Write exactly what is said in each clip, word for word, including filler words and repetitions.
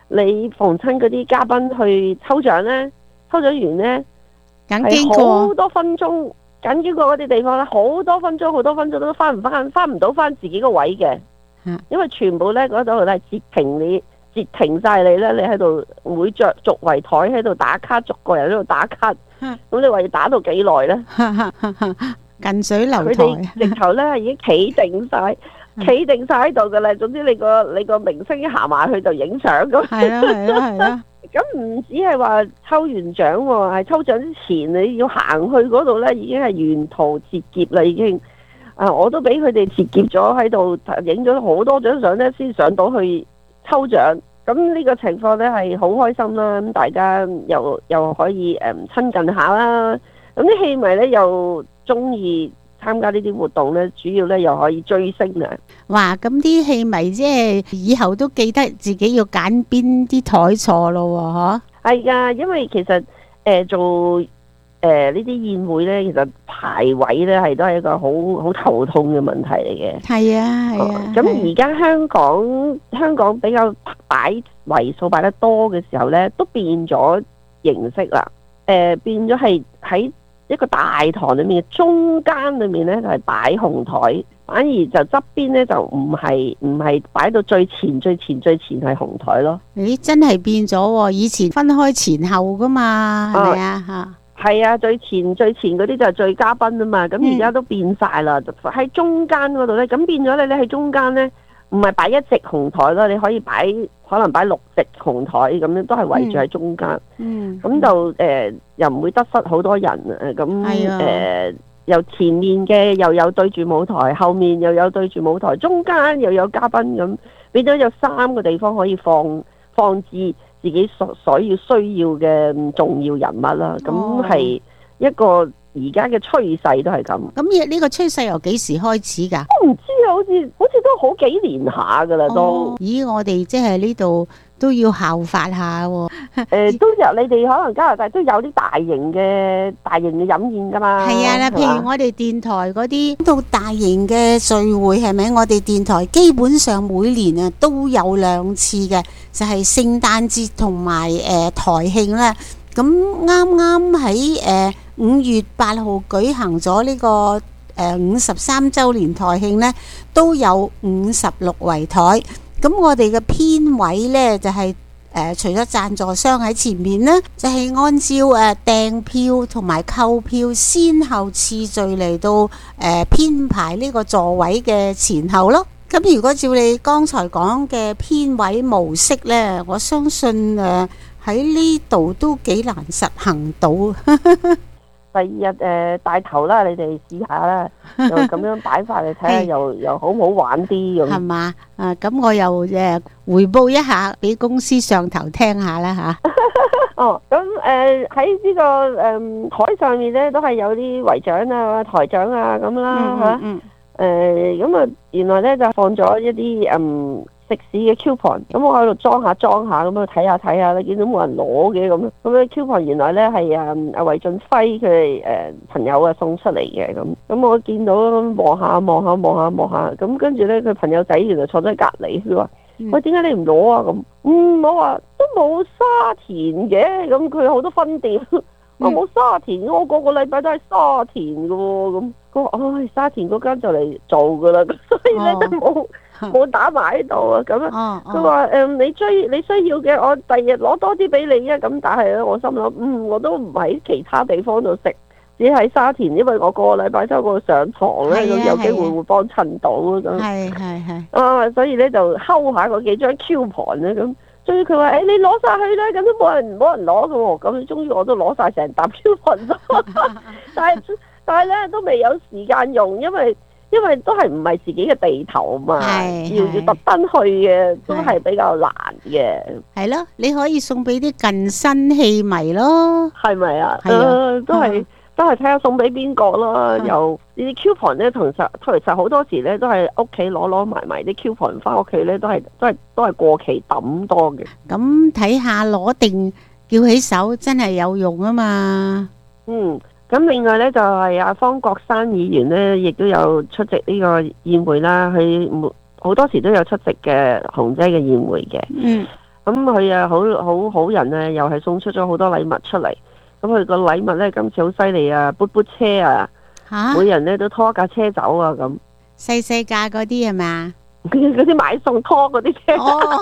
你逢親嗰啲嘉賓去抽獎咧，抽獎完咧緊經係好過， 多分鐘，緊經過嗰啲地方咧，好多分鐘，好多分鐘都翻唔翻，翻唔到翻自己個位嘅， 嗯因為全部咧嗰度係截停你，截停晒你咧，你喺度每着逐圍台喺度打卡，逐個人喺度打卡，咁、 嗯你話要打到幾耐咧？ 近水樓佢台， 哋直頭咧已經企定晒，企定晒喺度噶啦。總之你個你個明星一行埋去就影相咁。 係啦係啦係啦， 咁唔止係話抽完獎喎，係抽獎之前你要行去嗰度咧，已經係沿途截劫啦，已經。啊！我都俾佢哋截劫咗喺度，影咗好多張相咧，先上到去抽獎。咁呢個情況咧係好開心啦，咁大家又又可以誒、嗯、親近下啦。咁啲戲迷咧又中意參加呢啲活動咧，主要咧又可以追星啊！ 哇！咁啲戲迷即係以後都記得自己要揀邊啲台坐咯喎， 係噶，因為其實誒、呃、做誒、呃、呢啲宴會咧，其實排位咧係都係一個好好頭痛嘅問題嚟嘅。 係啊係啊。 咁而家香港香港比較擺位數擺得多嘅時候咧，都變咗形式啦。誒、呃、變咗係喺一個大堂裏面嘅中間裏面咧，就係、是、擺紅台，反而就側邊咧就唔係唔係擺到最前最前最前係紅台咯。 咦，真係變咗喎！以前分開前後噶嘛，係咪啊？嚇， 係啊，最前最前嗰啲就係最嘉賓啊嘛。咁而家都變晒啦，喺、嗯、中間嗰度咧，咁變咗咧，你喺中間咧，唔係擺一席紅台咯，你可以擺可能擺六席紅台咁樣，都係圍住喺中間。嗯，咁就誒、呃、又唔會得失好多人啊。咁誒、呃、由前面嘅又有對住舞台，後面又有對住舞台，中間又有嘉賓咁，變咗有三個地方可以放放置自己所所要需要嘅重要人物啦。咁係一個而家嘅趨勢都係咁。 咁呢個趨勢由幾時開始㗎？ 我唔知啊，好似好似都好幾年下㗎啦都。 哦、咦，我哋即係呢度都要效法下喎、哦。誒、 呃，都有你哋可能加拿大都有啲大型嘅大型嘅飲宴㗎嘛。 係啊啦，譬如我哋電台嗰啲到大型嘅聚會係咪？我哋電台基本上每年啊都有兩次嘅，就係、是、聖誕節同埋誒台慶啦。咁啱啱喺誒五月八號舉行咗呢、這個誒五十三週年台慶呢，都有五十六圍台。咁我哋嘅編位呢，就係、是、誒、呃、除咗贊助商喺前面呢，就係、是、按照誒訂票同埋購票先後次序嚟到誒編排呢個座位嘅前後咯。咁如果照你剛才講嘅編位模式呢，我相信誒喺呢度都幾難實行到。 第二日誒、呃、帶頭啦，你哋試下啦，又咁樣擺法嚟睇下，又又好唔好玩啲咁。係嘛？啊，咁我又誒彙報一下俾公司上頭聽下啦嚇。 哦，咁誒喺呢個誒、呃、台上面咧，都係有啲圍獎啊、台獎啊咁啦嚇。嗯。誒咁啊，原來咧就放咗一啲嗯。食肆嘅 coupon，咁我喺度裝下裝下咁樣睇下睇下咧，見到冇人攞嘅咁，咁咧 coupon 原來咧係啊阿韋俊輝佢哋誒朋友啊送出嚟嘅咁，咁我見到望下望下望下望下，咁跟住咧佢朋友仔原來坐咗喺隔離，佢話：喂，點解你唔攞啊？咁，嗯，我話都冇沙田嘅，咁佢好多分店，我冇沙田，我個個禮拜都係沙田嘅喎，咁，佢話：唉，沙田嗰間就嚟做噶啦，所以咧都冇。冇打埋喺度啊！咁啊，佢話誒，你追你需要嘅，我第日攞多啲俾你啊！咁但係咧，我心諗，嗯，我都唔喺其他地方度食，只喺沙田，因為我個個禮拜都喺嗰度上堂咧，咁有機會會幫襯到啊！咁係係係啊，所以咧就睺下嗰幾張 coupon 咧，咁終於佢話誒，你攞晒去啦，咁都冇人冇人攞嘅喎，咁終於我都攞晒成沓 coupon 咗，但係但係咧都未有時間用，因為。因為都係唔係自己嘅地頭嘛，要要特登去嘅都係比較難嘅。係咯，你可以送俾啲近身戲迷咯， 係咪啊？ 係啊， 呃、都係、嗯、都係睇下送俾邊個咯。又呢啲 coupon 咧，同實其實好多時咧都係屋企攞攞埋埋啲 coupon 翻屋企咧，都係都係都係過期抌多嘅。 咁睇下攞定叫起手，真係有用啊嘛。 嗯。咁另外咧就係阿方國珊議員咧，亦都有出席呢個宴會啦。佢好多時都有出席嘅紅姐嘅宴會嘅。嗯。 咁佢啊好好好人啊，又係送出咗好多禮物出嚟。咁佢個禮物咧今次好犀利啊，嘟嘟車啊， 吓， 每人咧都拖架車走啊咁。 細細架嗰啲係咪啊？ 嗰啲買餸拖嗰啲車。 哦，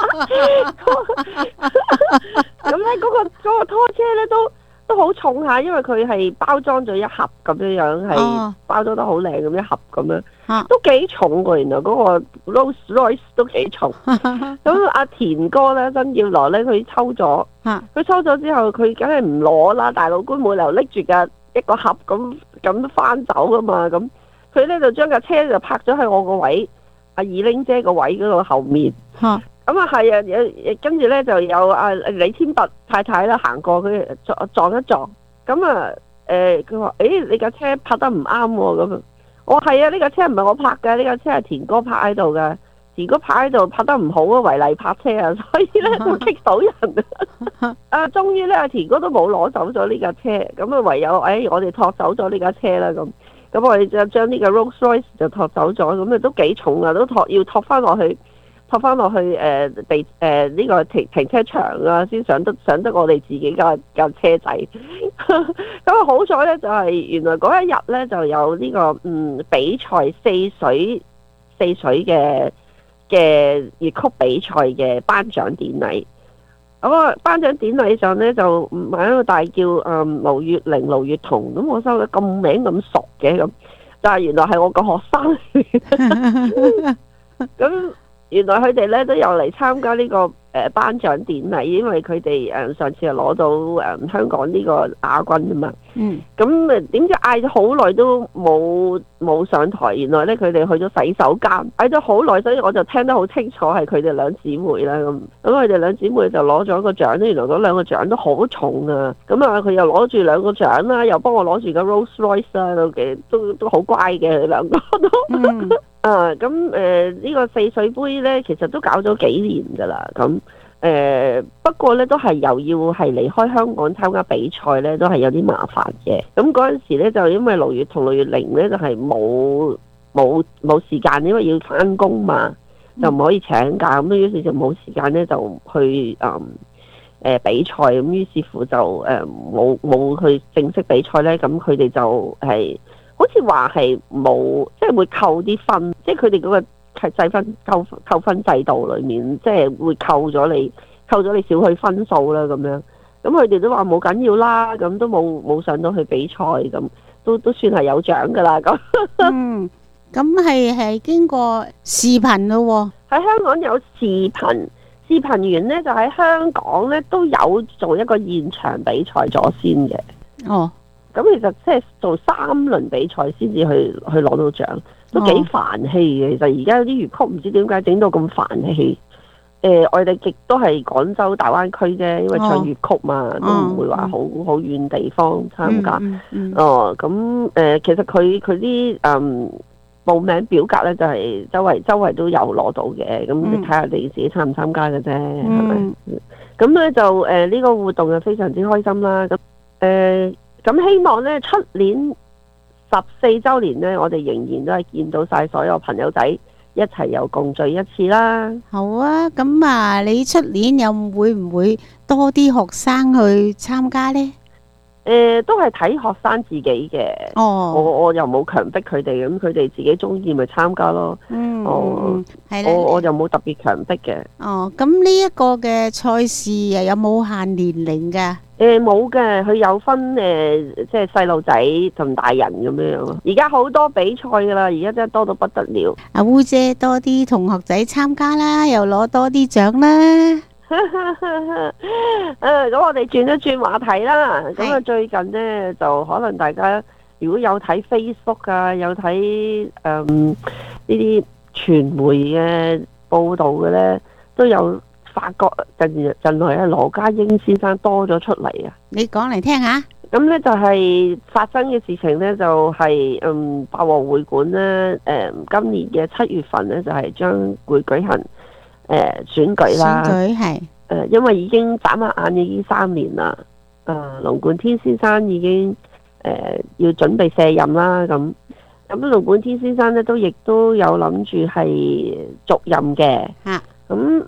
咁咧嗰個嗰個拖車咧都都好重下，因為佢係包裝咗一盒咁樣樣，係哦包裝得好靚咁一盒咁樣， 啊都幾重喎。原來嗰個 Rolls Royce 都幾重。咁阿田哥咧，曾耀羅咧，佢抽咗， 啊佢抽咗之後，佢梗係唔攞啦。大老官冇理由拎住架一個盒咁咁翻走噶嘛。咁佢咧就將架車就泊咗喺我個位，阿二玲姐個位嗰個後面。 吓咁啊係啊，有跟住咧就有阿李天拔太太啦行過，佢撞撞一撞，咁啊誒佢話誒你架車泊得唔啱喎咁，我話係啊，呢架車唔係我泊嘅，呢架車係田哥泊喺度嘅，田哥泊喺度泊得唔好啊，違例泊車啊，所以咧就棘到人啊！啊，終於咧阿田哥都冇攞走咗呢架車，咁啊唯有誒、哎、我哋托走咗呢架車啦咁，咁我哋就將呢個 Rolls Royce 就托走咗，咁啊都幾重啊，都托要托翻落去。托翻落去誒、呃、地誒呢、呃這個停停車場啊，先上得上得我哋自己架架車仔。咁啊好彩咧，就係、是、原來嗰一日咧就有呢、這個嗯比賽四水四水嘅嘅粵曲比賽嘅頒獎典禮。咁啊頒獎典禮上咧就唔係喺度大叫誒盧月玲、盧月彤，咁我收嘅咁名咁熟嘅咁，但係原來係我個學生咁。原來佢哋咧都有嚟參加呢個誒頒獎典禮，因為佢哋誒上次係攞到誒香港呢個亞軍啊嘛。嗯。咁誒點知嗌咗好耐都冇冇上台，原來咧佢哋去咗洗手間嗌咗好耐，所以我就聽得好清楚係佢哋兩姊妹啦咁。咁佢哋兩姊妹就攞咗個獎咧，原來嗰兩個獎都好重啊。咁啊佢又攞住兩個獎啦，又幫我攞住個 Rolls Royce 啦，都幾都都好乖嘅佢兩個都。嗯啊，咁誒呢個四水杯呢，其實都搞咗幾年噶啦，咁誒、呃、不過呢，都係又要係離開香港參加比賽呢，都係有啲麻煩嘅。咁嗰陣時呢，就因為盧月同盧月玲呢，就係冇冇冇時間，因為要返工嘛，就唔可以請假，咁於是就冇時間呢，就去誒、嗯呃、比賽，咁於是乎就誒冇冇去正式比賽呢。咁佢哋就係、是。好似話係冇，即係會扣啲分，即係佢哋嗰個計分扣扣分制度裏面，即係會扣咗你，扣咗你少許分數啦咁樣。咁佢哋都話冇緊要啦，咁都冇冇上到去比賽，咁都都算係有獎噶啦。咁嗯，咁係係經過視頻咯喎， 喺香港有視頻，視頻員呢就喺香港呢都有做一個現場比賽咗先嘅。 哦。 咁其實即係做三輪比賽先至去去攞到獎，都幾煩氣嘅。其實而家啲粵曲唔知點解整到咁煩氣。誒、呃，我哋極都係廣州大灣區啫，因為唱粵曲嘛，哦、都唔會話好好遠地方參加。嗯嗯嗯、哦，咁誒、呃，其實佢佢啲誒報名表格咧，就係、是、周圍周圍都有攞到嘅。咁你睇下你自己參唔參加嘅啫，係咪、嗯？咁咧就誒呢、呃這個活動係非常之開心啦。咁誒。呃咁希望咧出年十四週年咧，我哋仍然都係見到晒所有朋友仔一齊又共聚一次啦。 好啊，咁啊，你出年又會唔會多啲學生去參加呢？ 誒、呃，都係睇學生自己嘅。哦，我我又冇強迫佢哋，咁佢哋自己中意咪參加咯。嗯，哦，係啦，我我又冇特別強迫嘅。哦， 咁呢一個嘅賽事又有冇限年齡㗎？ 誒，冇嘅，佢有分誒，即係細路仔同大人咁樣咯。而家好多比賽噶啦，而家真係多到不得了。 阿烏姐多啲同學仔參加啦，又攞多啲獎啦。 誒，咁我哋轉一轉話題啦。咁啊，最近呢，就可能大家如果有睇 Facebook 啊，有睇誒呢啲傳媒嘅報道嘅呢，都有。發覺近近來啊，羅家英先生多咗出嚟啊！ 你講嚟聽下。 咁呢就係發生嘅事情呢，就係、是、嗯八和會館呢，誒、呃、今年嘅七月份呢，就係、是、將會舉行誒、呃、選舉啦。選舉係誒，因為已經眨下眼已經三年啦。誒、呃，龍貫天先生已經誒、呃、要準備卸任啦。咁咁龍貫天先生呢，都亦都有諗住係續任嘅。嚇咁、啊。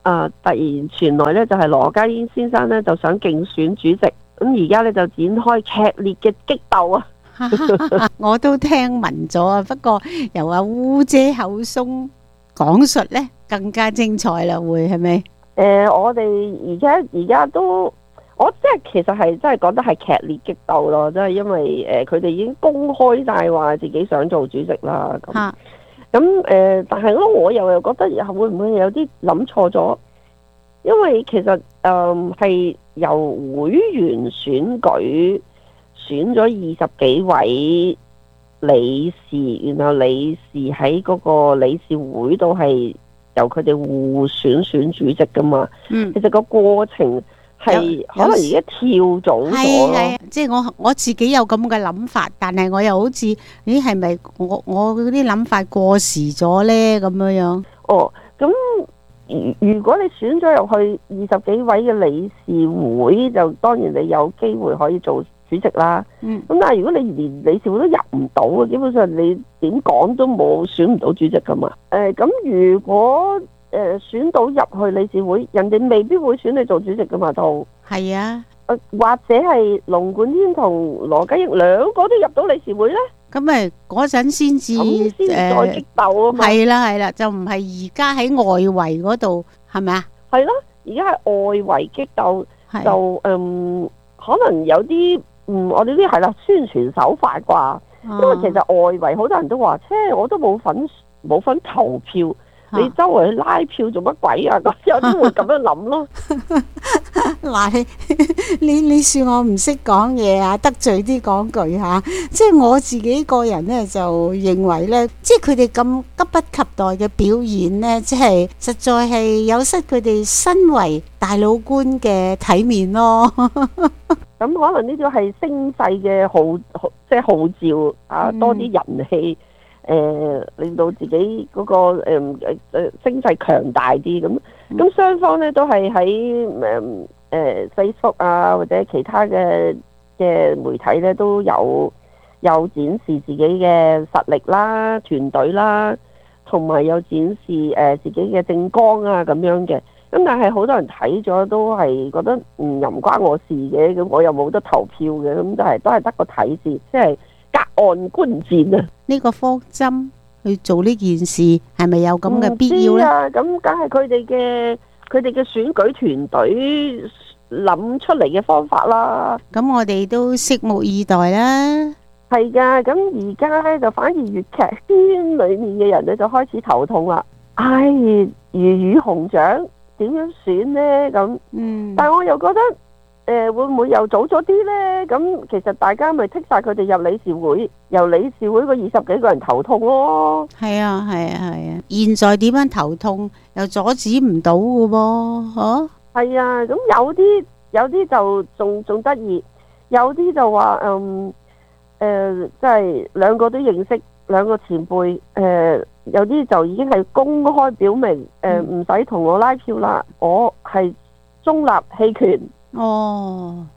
啊突然傳來咧就係羅家英先生咧就想競選主席，咁而家咧就展開劇烈嘅激鬥啊！ 我都聽聞咗啊，不過由阿烏姐口中講述咧更加精彩啦，會係咪？ 誒、呃，我哋而家而家都，我即係其實係真係講得係劇烈激鬥咯，即係因為誒佢哋已經公開晒話自己想做主席啦。咁咁誒，但係咧我又又覺得又會唔會有啲諗錯咗？因為其實誒係、呃、由會員選舉選咗二十幾位理事，然後理事喺嗰個理事會度係由佢哋互選選主席噶嘛。嗯，其實個過程係可能而家跳早咗咯。 即係我我自己有咁嘅諗法，但係我又好似咦係咪我我嗰啲諗法過時咗咧咁樣樣？哦， 咁如果你選咗入去二十幾位嘅理事會，就當然你有機會可以做主席啦。嗯，咁但係如果你連理事會都入唔到嘅，基本上你點講都冇選唔到主席噶嘛。誒、呃，咁如果誒、呃、選到入去理事會，人哋未必會選你做主席噶嘛，都係啊。 誒，或者係龍冠天同羅家英兩個都入到理事會咧， 咁咪嗰陣先至誒再激鬥啊嘛。 係啦係啦，就唔係而家喺外圍嗰度係咪啊？係咯，而家係外圍激鬥，就嗯可能有啲嗯我哋啲係啦宣傳手法啩。啊、因為其實外圍好多人都話，切我都冇份冇份投票。你周圍去拉票做乜鬼啊？有啲會咁樣諗咯。 嗱，你你算我唔識講嘢啊，得罪啲講句吓。即係我自己個人咧，就認為咧，即係佢哋咁急不及待嘅表演咧，即係實在係有失佢哋身為大老倌嘅體面咯。 咁可能呢個係聲勢嘅號，即係號召啊，多啲人氣。誒、呃、令到自己嗰、那個誒誒誒聲勢強大啲咁，咁雙方咧都係喺誒誒 Facebook 啊或者其他嘅嘅媒體咧都有有展示自己嘅實力啦、團隊啦，同埋有展示誒、呃、自己嘅政綱啊咁樣嘅。咁但係好多人睇咗都係覺得唔又唔關我事嘅，咁我又冇得投票嘅，咁但係都係得個睇字，即係隔岸觀戰啊！ 呢個方針去做呢件事係咪有咁嘅必要呢？ 咁梗係佢哋嘅佢哋嘅選舉團隊諗出嚟嘅方法啦。 咁我哋都拭目以待啦。 係噶，咁而家咧就反而粵劇圈裏面嘅人咧就開始頭痛啦。唉，魚與熊掌點樣選呢？咁，嗯，但係我又覺得。誒、呃，會唔會又早咗啲呢？咁其實大家咪剔晒佢哋入理事會，由理事會嗰二十幾個人頭痛咯。 係啊，係啊，係啊！現在點樣頭痛又阻止唔到㗎噃？嗬？係啊，咁有啲有啲就仲仲得意，有啲就話嗯誒，即係兩個都認識兩個前輩，誒、呃，有啲就已經係公開表明，誒唔使同我拉票啦，我係中立棄權。 哦，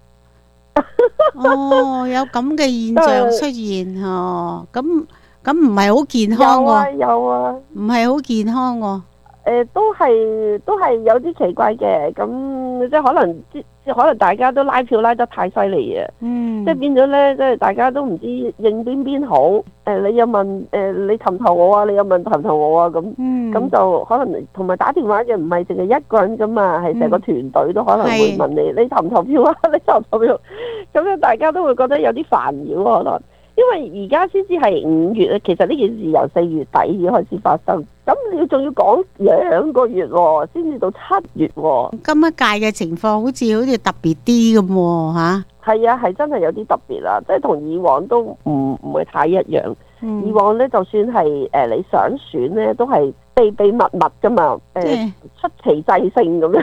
哦，有咁嘅現象出現嗬，咁咁唔係好健康喎。 有啊，有啊， 唔係好健康喎。 誒，都係都係有啲奇怪嘅，咁即係可能即即可能大家都拉票拉得太犀利啊，嗯，即係變咗咧，即係大家都唔知認邊邊好，誒，你又問誒你投唔投我啊，你又問投唔投我啊，咁，咁就可能同埋打電話嘅唔係淨係一個人噶嘛，係成個團隊都可能會問你，你投唔投票啊，你投唔投票，咁樣大家都會覺得有啲煩擾可能。因為而家先至係五月啊，其實呢件事由四月底已經開始發生，咁你仲要講兩個月喎，先至到七月喎。 今一屆嘅情況好似好似特別啲咁喎，嚇。 係啊，係真係有啲特別啦，即係同以往都唔唔係太一樣。嗯、以往咧，就算係誒、呃、你想選咧，都係秘秘密密噶嘛，誒、呃嗯、出奇制勝咁樣，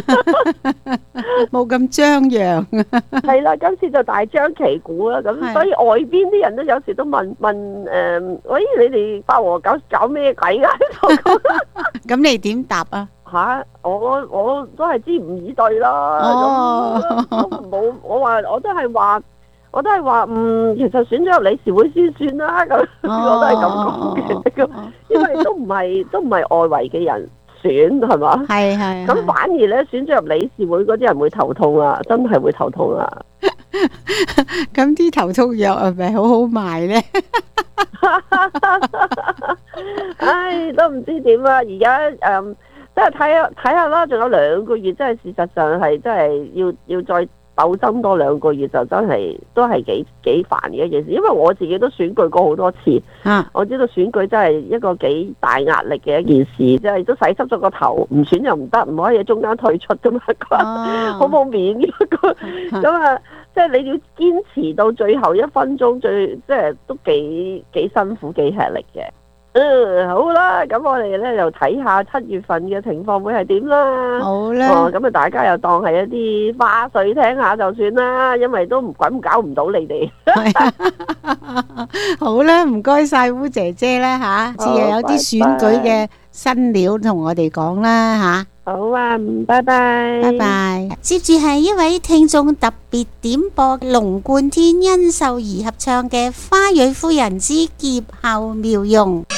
冇咁張揚。 係啦，今次就大張旗鼓啦，咁所以外邊啲人都有時都問問誒、呃，喂，你哋八和搞搞咩鬼啊？ 咁你點答啊？ 吓，我我都係支吾以對啦，咁都冇，我話我都係話。我都係話，嗯，其實選咗入理事會先算啦，咁、哦、我都係咁講嘅，因為都唔係都唔係外圍嘅人選，係嘛？ 係係。 咁反而咧選咗入理事會嗰啲人會頭痛啊，真係會頭痛啊！ 咁啲頭痛藥係咪好好賣咧？ 唉，都唔知點啊！而家誒，即係睇下睇下啦，仲有兩個月，真係事實上係真係要要再鬥爭多兩個月，就真係都係幾幾煩嘅一件事。因為我自己都選舉過好多次，啊、我知道選舉真係一個幾大壓力嘅一件事，即係都洗濕咗個頭，唔選又唔得，唔可以喺中間退出噶嘛，好冇面嘅。咁啊，即係你要堅持到最後一分鐘，最即係都幾幾辛苦、幾吃力嘅。嗯，好啦，咁我哋咧就睇下七月份嘅情況會係點啦。 好啦， 哦，咁啊，大家又當係一啲花絮聽下就算啦，因為都唔滾搞唔到你哋。 好啦，唔該晒烏姐姐啦吓，似又有啲選舉嘅新料同我哋講啦吓。 好啊，拜拜， 拜拜。接住係一位聽眾特別點播龍貫天甄秀儀合唱嘅《花蕊夫人之劫後妙用》。